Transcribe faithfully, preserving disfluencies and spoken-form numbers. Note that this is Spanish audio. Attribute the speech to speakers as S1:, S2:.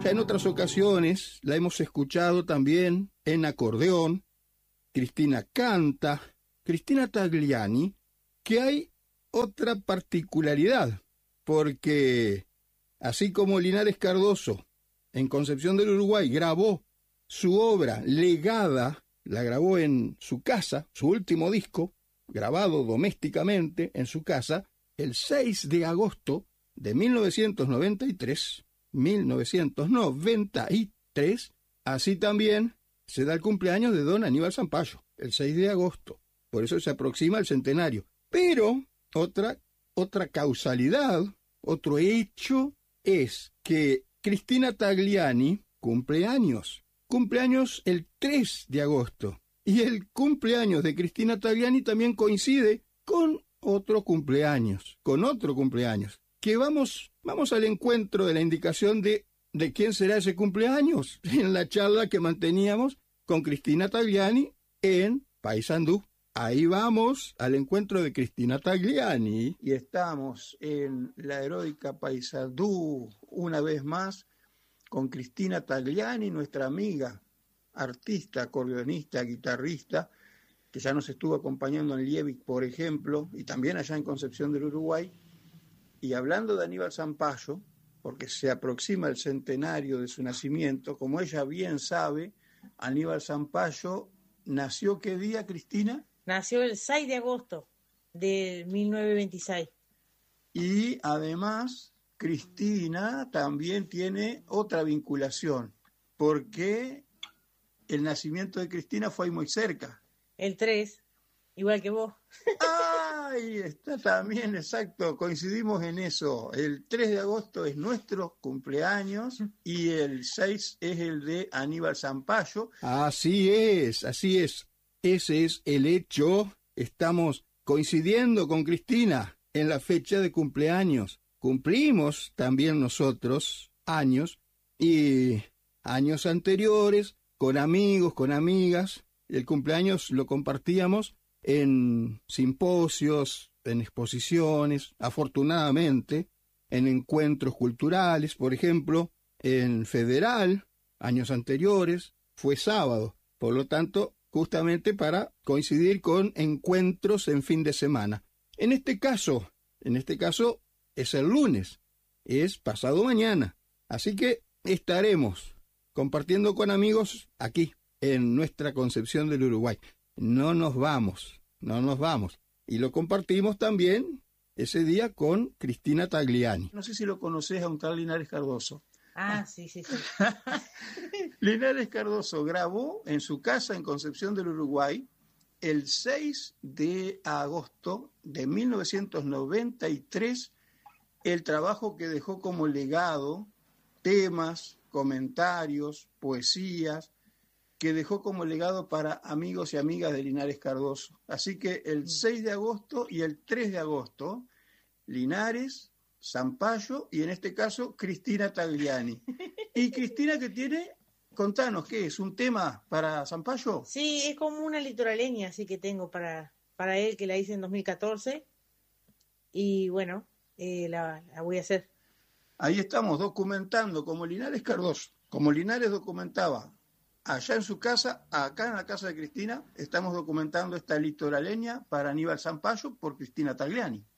S1: Ya en otras ocasiones la hemos escuchado también en acordeón. Cristina canta, Cristina Tagliani, que hay otra particularidad, porque así como Linares Cardoso en Concepción del Uruguay grabó su obra legada, la grabó en su casa, su último disco, grabado domésticamente en su casa, el seis de agosto de mil novecientos noventa y tres, mil novecientos noventa y tres, así también se da el cumpleaños de don Aníbal Zampayo, el seis de agosto. Por eso se aproxima el centenario. Pero otra, otra causalidad, otro hecho, es que Cristina Tagliani cumple años. Cumpleaños el tres de agosto. Y el cumpleaños de Cristina Tagliani también coincide con otro cumpleaños, con otro cumpleaños. Que vamos, vamos al encuentro de la indicación de, de quién será ese cumpleaños en la charla que manteníamos con Cristina Tagliani en Paysandú. Ahí vamos al encuentro de Cristina Tagliani. Y estamos en la heroica Paysandú una vez más con Cristina Tagliani, nuestra amiga, artista, acordeonista, guitarrista, que ya nos estuvo acompañando en Liebig, por ejemplo, y también allá en Concepción del Uruguay. Y hablando de Aníbal Zampayo, porque se aproxima el centenario de su nacimiento, como ella bien sabe, Aníbal Zampayo nació ¿qué día, Cristina?
S2: Nació el seis de agosto de mil novecientos veintiséis.
S1: Y además, Cristina también tiene otra vinculación, porque el nacimiento de Cristina fue ahí muy cerca.
S2: El tres, igual que vos.
S1: ¡Ay! Está también, exacto, coincidimos en eso. El tres de agosto es nuestro cumpleaños y el seis es el de Aníbal Zampayo. Así es, así es. Ese es el hecho. Estamos coincidiendo con Cristina en la fecha de cumpleaños. Cumplimos también nosotros años y años anteriores con amigos, con amigas. El cumpleaños lo compartíamos en simposios, en exposiciones, afortunadamente, en encuentros culturales, por ejemplo, en Federal, años anteriores, fue sábado, por lo tanto, justamente para coincidir con encuentros en fin de semana. En este caso, en este caso es el lunes, es pasado mañana, así que estaremos compartiendo con amigos aquí, en nuestra Concepción del Uruguay. No nos vamos, no nos vamos. Y lo compartimos también ese día con Cristina Tagliani. No sé si lo conoces a un tal Linares Cardoso.
S2: Ah, sí, sí, sí.
S1: Linares Cardoso grabó en su casa en Concepción del Uruguay el seis de agosto de mil novecientos noventa y tres el trabajo que dejó como legado temas, comentarios, poesías, que dejó como legado para amigos y amigas de Linares Cardoso. Así que el seis de agosto y el tres de agosto, Linares, Zampayo y en este caso Cristina Tagliani. Y Cristina, que tiene, contanos, ¿qué es? ¿Un tema para Zampayo?
S2: Sí, es como una litoraleña, así que tengo para, para él, que la hice en dos mil catorce. Y bueno, eh, la, la voy a hacer.
S1: Ahí estamos documentando como Linares Cardoso, como Linares documentaba allá en su casa, acá en la casa de Cristina, estamos documentando esta litoraleña para Aníbal Zampayo por Cristina Tagliani.